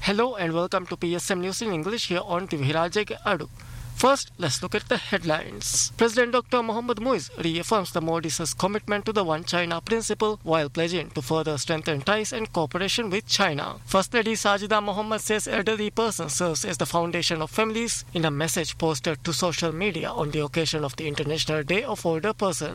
Hello and welcome to PSM News in English here on TV Rajag Adu. First, let's look at the headlines. President Dr. Mohammad Muiz reaffirms the Modi's commitment to the One China principle while pledging to further strengthen ties and cooperation with China. First Lady Sajida Mohammed says elderly person serves as the foundation of families in a message posted to social media on the occasion of the International Day of Older Person.